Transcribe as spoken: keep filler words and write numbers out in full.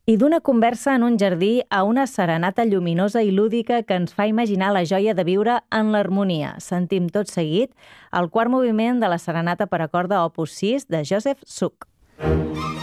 I d'una conversa en un jardí a una serenata lluminosa i lúdica que ens fa imaginar la joia de viure en l'harmonia. Sentim tot seguit el quart moviment de la serenata per a corda opus sis de Joseph Suk.